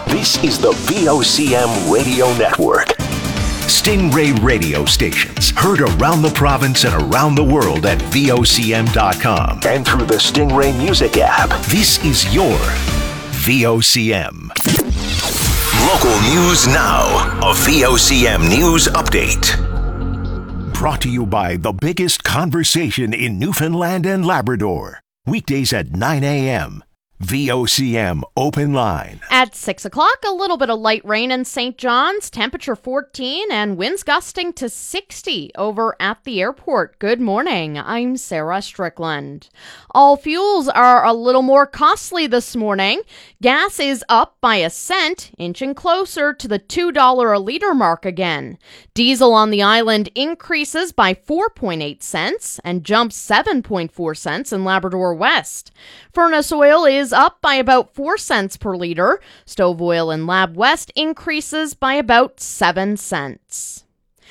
This is the VOCM Radio Network. Stingray radio stations heard around the province and around the world at VOCM.com and through the Stingray Music app. This is your VOCM. Local news now. A VOCM News Update. Brought to you by the biggest conversation in Newfoundland and Labrador. Weekdays at 9 a.m. VOCM Open Line. At 6 o'clock, a little bit of light rain in St. John's, temperature 14 and winds gusting to 60 over at the airport. Good morning, I'm Sarah Strickland. All fuels are a little more costly this morning. Gas is up by a cent, inching closer to the $2 a litre mark again. Diesel on the island increases by 4.8 cents and jumps 7.4 cents in Labrador West. Furnace oil is up by about 4 cents per litre. Stove oil in Lab West increases by about 7 cents.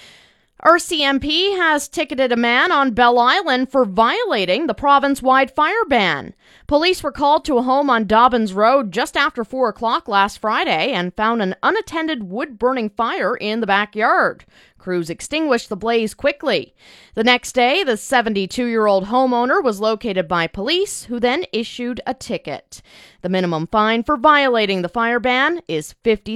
RCMP has ticketed a man on Bell Island for violating the province-wide fire ban. Police were called to a home on Dobbins Road just after 4 o'clock last Friday and found an unattended wood-burning fire in the backyard. Crews extinguished the blaze quickly. The next day, the 72-year-old homeowner was located by police, who then issued a ticket. The minimum fine for violating the fire ban is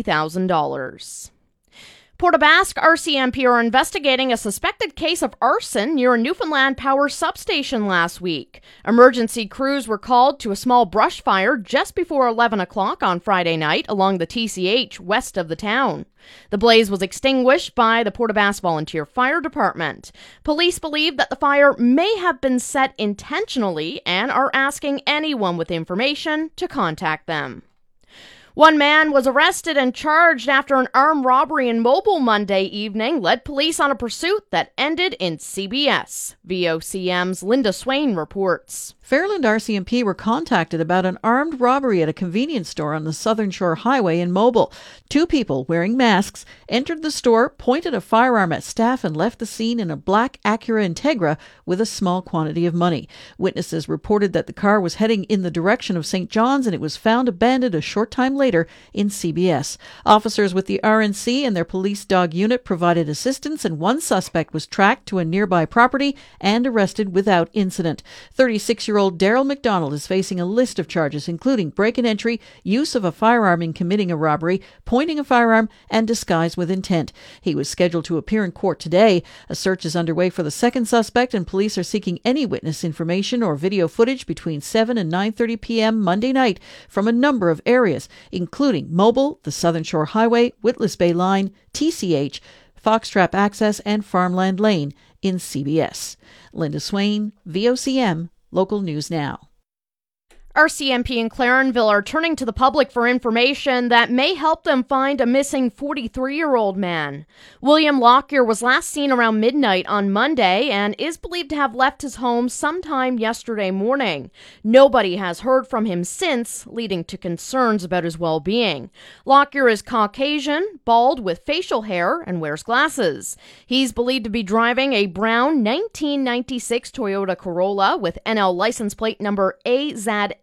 $50,000. Port aux Basques RCMP are investigating a suspected case of arson near a Newfoundland Power substation last week. Emergency crews were called to a small brush fire just before 11 o'clock on Friday night along the TCH west of the town. The blaze was extinguished by the Port aux Basques Volunteer Fire Department. Police believe that the fire may have been set intentionally and are asking anyone with information to contact them. One man was arrested and charged after an armed robbery in Mobile Monday evening led police on a pursuit that ended in CBS. VOCM's Linda Swain reports. Fairland RCMP were contacted about an armed robbery at a convenience store on the Southern Shore Highway in Mobile. 2 people wearing masks entered the store, pointed a firearm at staff, and left the scene in a black Acura Integra with a small quantity of money. Witnesses reported that the car was heading in the direction of St. John's and it was found abandoned a short time later in CBS. Officers with the RNC and their police dog unit provided assistance, and one suspect was tracked to a nearby property and arrested without incident. 36-year-old Daryl McDonald is facing a list of charges, including break and entry, use of a firearm in committing a robbery, pointing a firearm, and disguise with intent. He was scheduled to appear in court today. A search is underway for the second suspect, and police are seeking any witness information or video footage between 7 and 9:30 p.m. Monday night from a number of areas, including Mobile, the Southern Shore Highway, Witless Bay Line, TCH, Foxtrap Access, and Farmland Lane in CBS. Linda Swain, VOCM, Local News Now. RCMP and Clarenville are turning to the public for information that may help them find a missing 43-year-old man. William Lockyer was last seen around midnight on Monday and is believed to have left his home sometime yesterday morning. Nobody has heard from him since, leading to concerns about his well-being. Lockyer is Caucasian, bald with facial hair, and wears glasses. He's believed to be driving a brown 1996 Toyota Corolla with NL license plate number AZN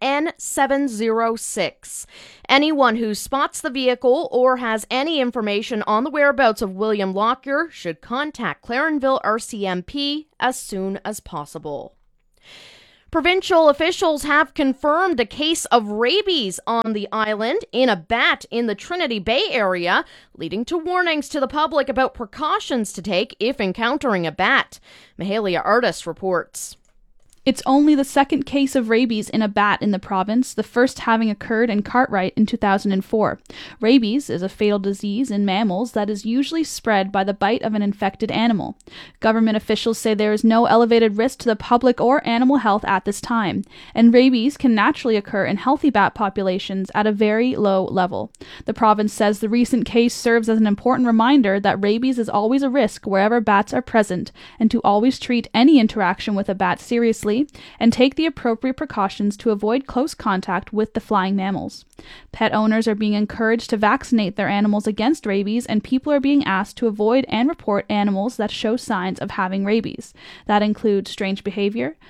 706. Anyone who spots the vehicle or has any information on the whereabouts of William Lockyer should contact Clarenville RCMP as soon as possible. Provincial officials have confirmed a case of rabies on the island in a bat in the Trinity Bay area, leading to warnings to the public about precautions to take if encountering a bat. Mahalia Artis reports. It's only the second case of rabies in a bat in the province, the first having occurred in Cartwright in 2004. Rabies is a fatal disease in mammals that is usually spread by the bite of an infected animal. Government officials say there is no elevated risk to the public or animal health at this time, and rabies can naturally occur in healthy bat populations at a very low level. The province says the recent case serves as an important reminder that rabies is always a risk wherever bats are present, and to always treat any interaction with a bat seriously and take the appropriate precautions to avoid close contact with the flying mammals. Pet owners are being encouraged to vaccinate their animals against rabies, and people are being asked to avoid and report animals that show signs of having rabies. That includes strange behavior,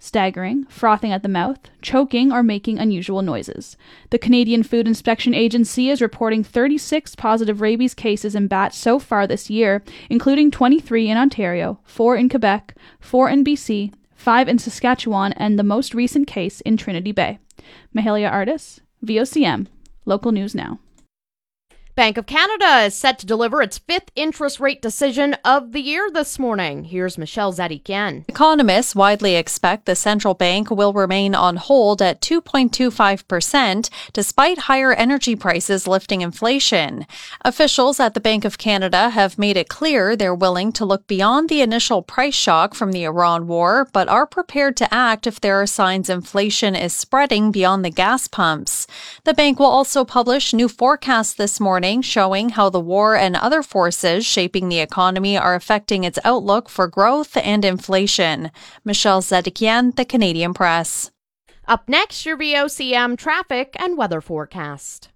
staggering, frothing at the mouth, choking, or making unusual noises. The Canadian Food Inspection Agency is reporting 36 positive rabies cases in bats so far this year, including 23 in Ontario, 4 in Quebec, 4 in BC, 5 in Saskatchewan, and the most recent case in Trinity Bay. Mahalia Artis, VOCM, Local News Now. Bank of Canada is set to deliver its fifth interest rate decision of the year this morning. Here's Michelle Zadikian. Economists widely expect the central bank will remain on hold at 2.25%, despite higher energy prices lifting inflation. Officials at the Bank of Canada have made it clear they're willing to look beyond the initial price shock from the Iran war, but are prepared to act if there are signs inflation is spreading beyond the gas pumps. The bank will also publish new forecasts this morning showing how the war and other forces shaping the economy are affecting its outlook for growth and inflation. Michelle Zedikian, The Canadian Press. Up next, your VOCM traffic and weather forecast.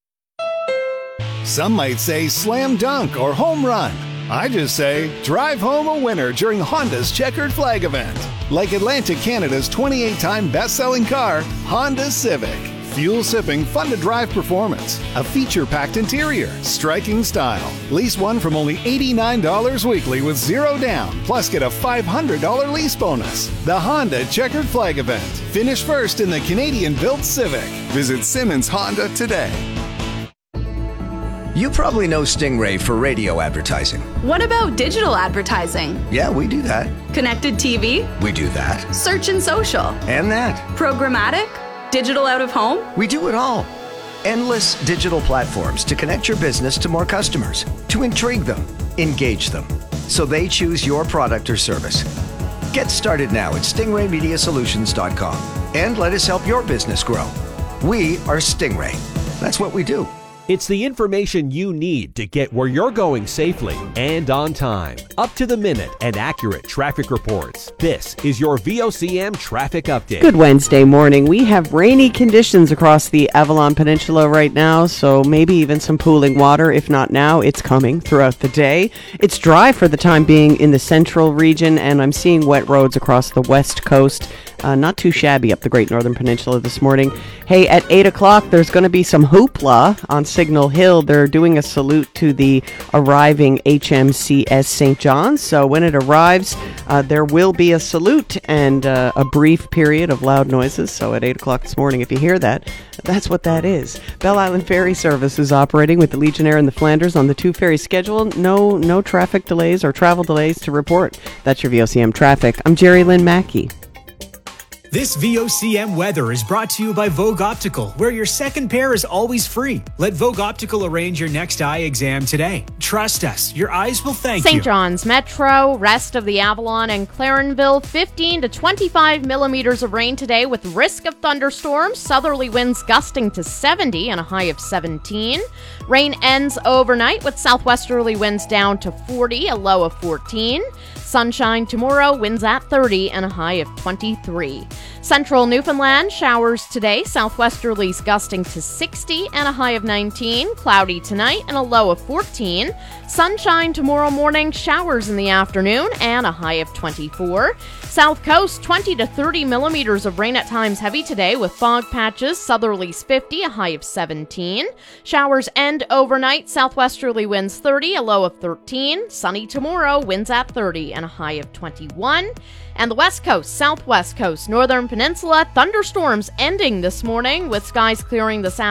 Some might say slam dunk or home run. I just say drive home a winner during Honda's Checkered Flag event. Like Atlantic Canada's 28-time best-selling car, Honda Civic. Fuel-sipping, fun-to-drive performance, a feature-packed interior, striking style. Lease one from only $89 weekly with zero down, plus get a $500 lease bonus. The Honda Checkered Flag event. Finish first in the Canadian-built Civic. Visit Simmons Honda today. You probably know Stingray for radio advertising. What about digital advertising? Yeah, we do that. Connected TV? We do that. Search and social? And that. Programmatic? Digital out of home? We do it all. Endless digital platforms to connect your business to more customers, to intrigue them, engage them, so they choose your product or service. Get started now at stingraymediasolutions.com and let us help your business grow. We are Stingray. That's what we do. It's the information you need to get where you're going safely and on time. Up to the minute and accurate traffic reports. This is your VOCM Traffic Update. Good Wednesday morning. We have rainy conditions across the Avalon Peninsula right now, so maybe even some pooling water. If not now, it's coming throughout the day. It's dry for the time being in the central region, and I'm seeing wet roads across the west coast. Not too shabby up the Great Northern Peninsula this morning. Hey, at 8 o'clock, there's going to be some hoopla on Signal Hill. They're doing a salute to the arriving HMCS St. John's. So when it arrives, there will be a salute and a brief period of loud noises. So at 8 o'clock this morning, if you hear that, that's what that is. Bell Island Ferry Service is operating with the Legionnaire and the Flanders on the two ferry schedule. No traffic delays or travel delays to report. That's your VOCM traffic. I'm Jerry Lynn Mackey. This VOCM weather is brought to you by Vogue Optical, where your second pair is always free. Let Vogue Optical arrange your next eye exam today. Trust us, your eyes will thank you. St. John's Metro, rest of the Avalon and Clarenville, 15 to 25 millimeters of rain today with risk of thunderstorms. Southerly winds gusting to 70 and a high of 17. Rain ends overnight with southwesterly winds down to 40, a low of 14. Sunshine tomorrow, winds at 30 and a high of 23. Central Newfoundland, showers today, southwesterlies gusting to 60 and a high of 19. Cloudy tonight and a low of 14. Sunshine tomorrow morning, showers in the afternoon and a high of 24. South Coast, 20 to 30 millimeters of rain at times heavy today with fog patches, southerlies 50, a high of 17. Showers end overnight, southwesterly winds 30, a low of 13. Sunny tomorrow, winds at 30 and a high of 21. And the West Coast, Southwest Coast, Northern Peninsula, thunderstorms ending this morning with skies clearing this afternoon.